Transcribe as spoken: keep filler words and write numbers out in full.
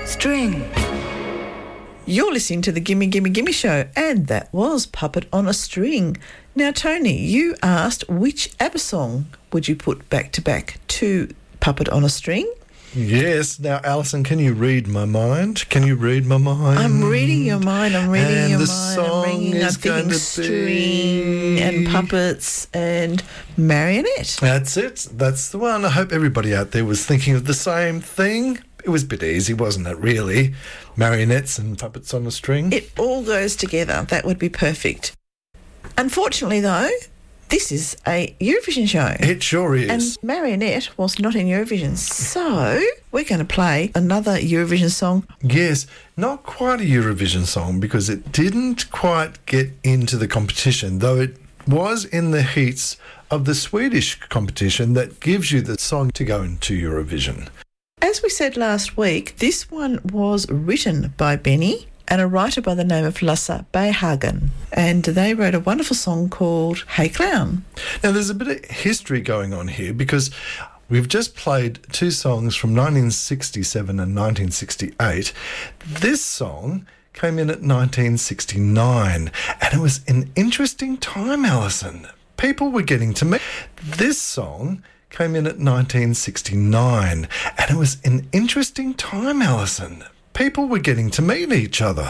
String. You're listening to the Gimme Gimme Gimme Show, and that was Puppet on a String. Now, Tony, you asked which ABBA song would you put back-to-back to Puppet on a String? Yes. Now, Alison, can you read my mind? Can you read my mind? I'm reading your mind. I'm reading and your the mind. Song I'm reading, is I'm going thinking to string be... and puppets and marionette. That's it. That's the one. I hope everybody out there was thinking of the same thing. It was a bit easy, wasn't it, really? Marionettes and puppets on a string. It all goes together. That would be perfect. Unfortunately, though, this is a Eurovision show. It sure is. And Marionette was not in Eurovision. So we're going to play another Eurovision song. Yes, not quite a Eurovision song because it didn't quite get into the competition, though it was in the heats of the Swedish competition that gives you the song to go into Eurovision. As we said last week, this one was written by Benny and a writer by the name of Lasse Berghagen. And they wrote a wonderful song called Hey Clown. Now, there's a bit of history going on here because we've just played two songs from nineteen sixty-seven and nineteen sixty-eight. This song came in at nineteen sixty-nine, and it was an interesting time, Alison. People were getting to meet. This song came in at nineteen sixty-nine, and it was an interesting time, Alison. People were getting to meet each other.